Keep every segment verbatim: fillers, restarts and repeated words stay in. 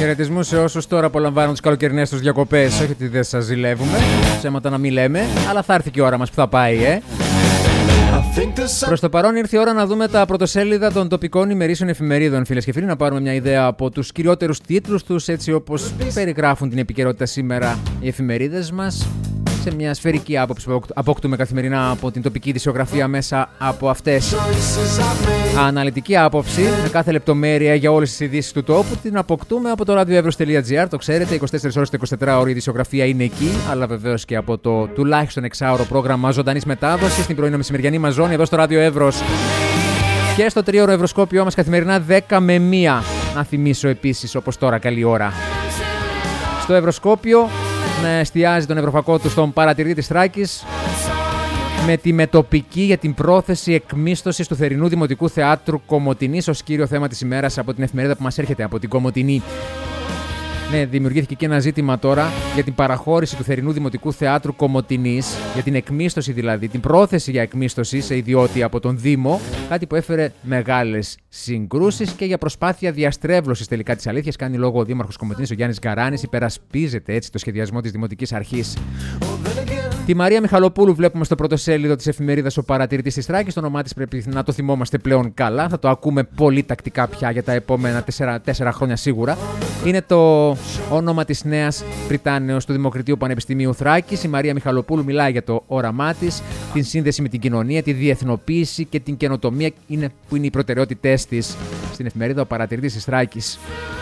Χαιρετισμούς σε όσους τώρα απολαμβάνουν τις καλοκαιρινές τους διακοπές. Όχι ότι δεν σας ζηλεύουμε, ψέματα να μην λέμε, αλλά θα έρθει και η ώρα μας που θα πάει, ε. Προς το παρόν ήρθε η ώρα να δούμε τα πρωτοσέλιδα των τοπικών ημερήσεων εφημερίδων, φίλες και φίλοι, να πάρουμε μια ιδέα από τους κυριότερους τίτλους τους, έτσι όπως περιγράφουν την επικαιρότητα σήμερα οι εφημερίδες μας, σε μια σφαιρική άποψη που αποκτούμε καθημερινά από την τοπική ειδησιογραφία μέσα από αυτές. Αναλυτική άποψη με κάθε λεπτομέρεια για όλες τις ειδήσεις του τόπου την αποκτούμε από το radioevros τελεία gr. Το ξέρετε, είκοσι τέσσερις ώρες το εικοσιτετράωρο η ειδησιογραφία είναι εκεί, αλλά βεβαίως και από το τουλάχιστον εξάωρο πρόγραμμα ζωντανής μετάδοσης στην πρωινή μεσημεριανή μας ζώνη εδώ στο Ράδιο Εύρος. Και στο τρίωρο ευρωσκόπιό μας καθημερινά δέκα με μία. Να θυμίσω επίσης, όπως τώρα, καλή ώρα. Στο ευρωσκόπιο να εστιάζει τον ευρωφακό του στον παρατηρητή της Θράκης με τη μετοπική για την πρόθεση εκμίσθωσης του θερινού Δημοτικού Θεάτρου Κομοτηνής ως κύριο θέμα της ημέρας από την εφημερίδα που μας έρχεται από την Κομοτηνή. Ναι, δημιουργήθηκε και ένα ζήτημα τώρα για την παραχώρηση του θερινού Δημοτικού Θεάτρου Κομοτηνής, για την εκμίσθωση δηλαδή, την πρόθεση για εκμίσθωση σε ιδιώτη από τον Δήμο, κάτι που έφερε μεγάλες συγκρούσεις και για προσπάθεια διαστρέβλωσης τελικά της αλήθειας. Κάνει λόγο ο Δήμαρχος Κομοτηνής, ο Γιάννης Γκαράνης, υπερασπίζεται έτσι το σχεδιασμό της Δημοτικής Αρχής. Τη Μαρία Μιχαλοπούλου βλέπουμε στο πρωτοσέλιδο της εφημερίδας Ο Παρατηρητής της Θράκης. Το όνομά της πρέπει να το θυμόμαστε πλέον καλά. Θα το ακούμε πολύ τακτικά πια για τα επόμενα τέσσερα, τέσσερα χρόνια σίγουρα. Είναι το όνομα της νέας Πριτάνεως του Δημοκρατίου Πανεπιστημίου Θράκης. Η Μαρία Μιχαλοπούλου μιλάει για το όραμά της, την σύνδεση με την κοινωνία, τη διεθνοποίηση και την καινοτομία είναι, που είναι οι προτεραιότητές της στην εφημερίδα Ο Παρατηρητής της Θράκης.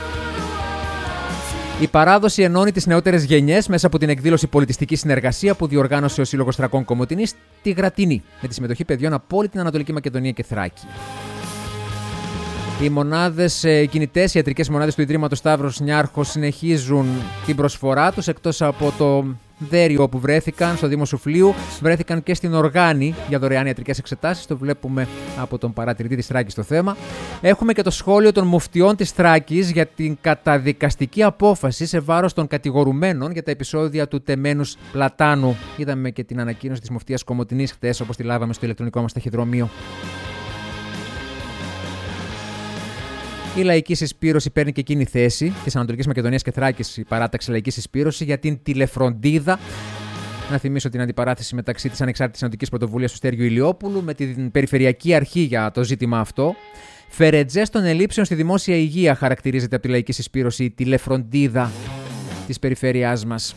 Η παράδοση ενώνει τις νεότερες γενιές μέσα από την εκδήλωση Πολιτιστική Συνεργασία που διοργάνωσε ο Σύλλογος Θρακών Κομοτηνής τη Γρατινή, με τη συμμετοχή παιδιών από όλη την Ανατολική Μακεδονία και Θράκη. Οι μονάδες, οι κινητές ιατρικές μονάδες του Ιδρύματος Σταύρος Νιάρχος συνεχίζουν την προσφορά τους, εκτός από το Δέριο που βρέθηκαν στο Δήμο Σουφλίου, βρέθηκαν και στην Οργάνη για δωρεάν ιατρικές εξετάσεις. Το βλέπουμε από τον παρατηρητή της Θράκης το θέμα. Έχουμε και το σχόλιο των μουφτιών της Θράκης για την καταδικαστική απόφαση σε βάρος των κατηγορουμένων για τα επεισόδια του τεμένους Πλατάνου. Είδαμε και την ανακοίνωση της μουφτίας Κομοτηνής χτες, όπως τη λάβαμε στο ηλεκτρονικό μας ταχυδρομείο. Η Λαϊκή Συσπήρωση παίρνει και εκείνη θέση της Ανατολικής Μακεδονίας και Θράκης, η παράταξη Λαϊκή Συσπήρωση, για την τηλεφροντίδα. Να θυμίσω την αντιπαράθεση μεταξύ της Ανεξάρτητης Ενωτικής Πρωτοβουλίας του Στέργιου Ηλιόπουλου με την Περιφερειακή Αρχή για το ζήτημα αυτό. Φερετζές των ελλείψεων στη δημόσια υγεία χαρακτηρίζεται από τη Λαϊκή Συσπήρωση η τηλεφροντίδα της περιφέρειάς μας.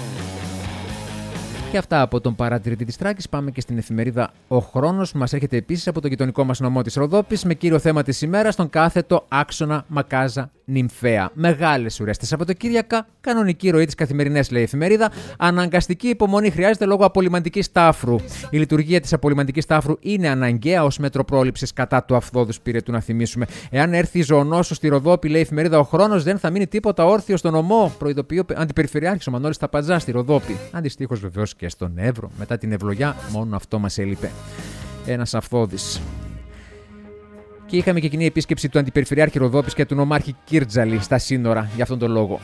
Και αυτά από τον παρατηρητή της Θράκης. Πάμε και στην εφημερίδα Ο Χρόνος που μας έρχεται επίσης από το γειτονικό μας νομό της Ροδόπης με κύριο θέμα της ημέρας τον κάθετο άξονα Μακάζα Νυμφαία. Μεγάλες ουρές τα Σαββατοκύριακα, κανονική ροή της καθημερινές, λέει η εφημερίδα. Αναγκαστική υπομονή χρειάζεται λόγω απολυμαντικής τάφρου. Η λειτουργία της απολυμαντικής τάφρου είναι αναγκαία ως μέτρο πρόληψης κατά του Αυθόδους πυρετού, να θυμίσουμε. Εάν έρθει η ζωονόσο στη Ροδόπη, λέει η εφημερίδα Ο Χρόνος, δεν θα μείνει τίποτα όρθιο στον νομό. Προειδοποιεί ο αντιπεριφερειάρχης ο Μανώλης Ταπατζάς στη Ροδόπη. Αντιστοίχως βεβαίως και στον Εύρο, μετά την ευλογιά, μόνο αυτό μας έλειπε. Ένας Αυθόδης. Και είχαμε και κοινή επίσκεψη του Αντιπεριφερειάρχη Ροδόπης και του νομάρχη Κίρτζαλη στα σύνορα για αυτόν τον λόγο.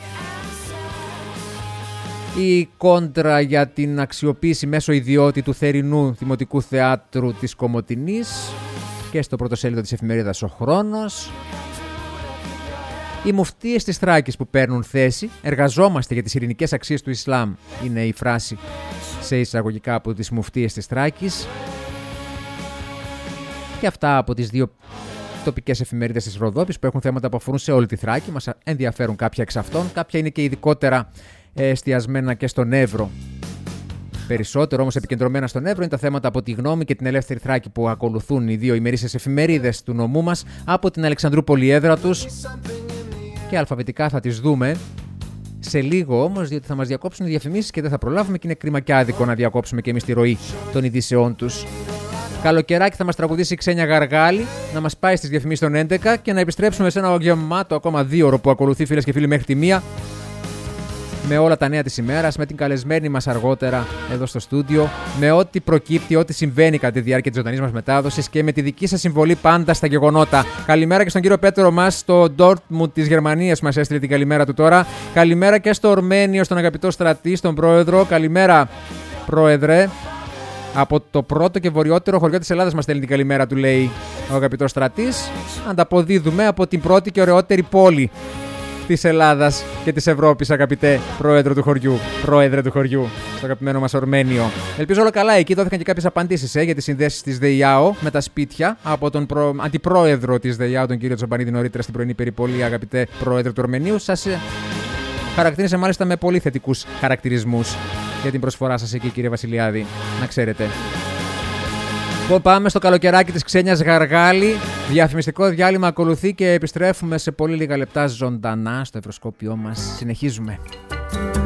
Η κόντρα για την αξιοποίηση μέσω ιδιώτη του θερινού Δημοτικού Θεάτρου της Κομοτηνής και στο πρωτοσέλιδο της εφημερίδας Ο Χρόνος. Οι μουφτίες της Θράκης που παίρνουν θέση, εργαζόμαστε για τις ειρηνικές αξίες του Ισλάμ, είναι η φράση σε εισαγωγικά από τις μουφτίες της Θράκης. Και αυτά από τις δύο τοπικές εφημερίδες της Ροδόπης που έχουν θέματα που αφορούν σε όλη τη Θράκη. Μας ενδιαφέρουν κάποια εξ αυτών, κάποια είναι και ειδικότερα εστιασμένα και στον Εύρο. Περισσότερο όμως επικεντρωμένα στον Εύρο είναι τα θέματα από τη Γνώμη και την Ελεύθερη Θράκη που ακολουθούν οι δύο ημερήσιες εφημερίδες του νομού μας από την Αλεξανδρούπολη έδρα τους. Και αλφαβητικά θα τις δούμε σε λίγο όμως, διότι θα μας διακόψουν οι διαφημίσεις και δεν θα προλάβουμε και είναι κρίμα και άδικο να διακόψουμε και εμείς τη ροή των ειδήσεών τους. Καλοκαιράκι θα μας τραγουδήσει η Ξένια Γαργάλη, να μας πάει στις διαφημίσεις των έντεκα και να επιστρέψουμε σε ένα γεμάτο ακόμα δύο ώρο που ακολουθεί, φίλες και φίλοι, μέχρι τη μία. Με όλα τα νέα της ημέρας, με την καλεσμένη μας αργότερα εδώ στο στούντιο, με ό,τι προκύπτει, ό,τι συμβαίνει κατά τη διάρκεια της ζωντανής μας μετάδοσης και με τη δική σας συμβολή πάντα στα γεγονότα. Καλημέρα και στον κύριο Πέτρο μας στο Ντόρτμουντ της Γερμανίας που μας έστειλε την καλημέρα του τώρα. Καλημέρα και στο Ορμένιο, στον αγαπητό Στρατή, στον πρόεδρο. Καλημέρα, πρόεδρε. Από το πρώτο και βορειότερο χωριό της Ελλάδας μας στέλνει την καλημέρα του, λέει ο αγαπητός Στρατής. Ανταποδίδουμε από την πρώτη και ωραιότερη πόλη. της Ελλάδας και της Ευρώπης, αγαπητέ πρόεδρο του χωριού, πρόεδρε του χωριού, στο αγαπημένο μας Ορμένιο. Ελπίζω όλα καλά. Εκεί δόθηκαν και κάποιες απαντήσεις ε, για τις συνδέσεις της ΔΕΙΑΟ με τα σπίτια από τον προ... αντιπρόεδρο της ΔΕΙΑΟ, τον κύριο Τσομπανίδη, νωρίτερα στην πρωινή περιπολία, αγαπητέ πρόεδρε του Ορμενίου. Σας χαρακτήρισε μάλιστα με πολύ θετικούς χαρακτηρισμούς για την προσφορά σας εκεί, κύριε Βασιλιάδη. Να ξέρετε. Πάμε στο καλοκαιράκι της Ξένιας Γαργάλη. Διαφημιστικό διάλειμμα ακολουθεί και επιστρέφουμε σε πολύ λίγα λεπτά ζωντανά στο ευρωσκόπιό μας. Συνεχίζουμε.